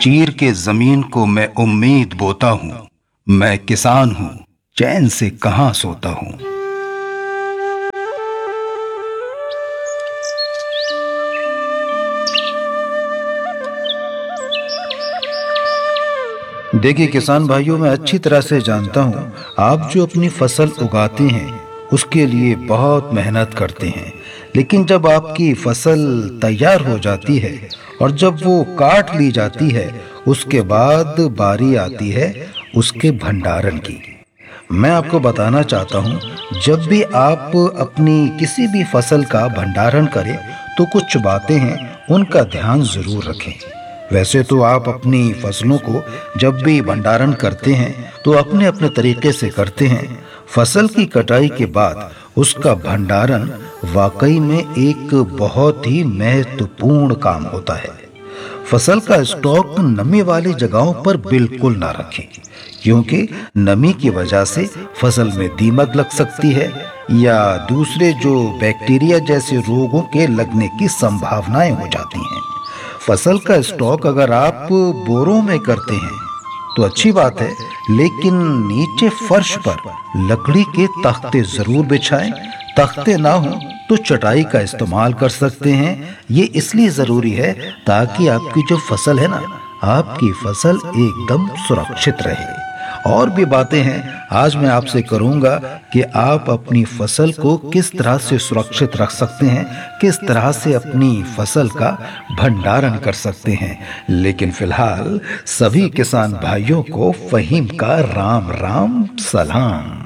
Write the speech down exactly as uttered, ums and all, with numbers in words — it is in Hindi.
चीर के जमीन को मैं उम्मीद बोता हूँ। मैं किसान हूँ, चैन से कहाँ सोता हूँ। देखिए किसान भाइयों, मैं अच्छी तरह से जानता हूँ आप जो अपनी फसल उगाते हैं उसके लिए बहुत मेहनत करते हैं, लेकिन जब आपकी फसल तैयार हो जाती है और जब वो काट ली जाती है उसके बाद बारी आती है उसके भंडारण की। मैं आपको बताना चाहता हूँ, जब भी आप अपनी किसी भी फसल का भंडारण करें तो कुछ बातें हैं उनका ध्यान जरूर रखें। वैसे तो आप अपनी फसलों को जब भी भंडारण करते हैं तो अपने अपने तरीके से करते हैं। फसल की कटाई के बाद उसका भंडारण वाकई में एक बहुत ही महत्वपूर्ण काम होता है। फसल का स्टॉक नमी वाली जगहों पर बिल्कुल ना रखें, क्योंकि नमी की वजह से फसल में दीमक लग सकती है या दूसरे जो बैक्टीरिया जैसे रोगों के लगने की संभावनाएं हो जाती हैं। फसल का स्टॉक अगर आप बोरों में करते हैं तो अच्छी बात है, लेकिन नीचे फर्श पर लकड़ी के तख्ते जरूर बिछाएं। तख्ते ना हो तो चटाई का इस्तेमाल कर सकते हैं। ये इसलिए जरूरी है ताकि आपकी जो फसल है ना, आपकी फसल एकदम सुरक्षित रहे। और भी बातें हैं आज मैं आपसे करूंगा कि आप अपनी फसल को किस तरह से सुरक्षित रख सकते हैं, किस तरह से अपनी फसल का भंडारण कर सकते हैं। लेकिन फिलहाल सभी किसान भाइयों को फहीम का राम राम सलाम।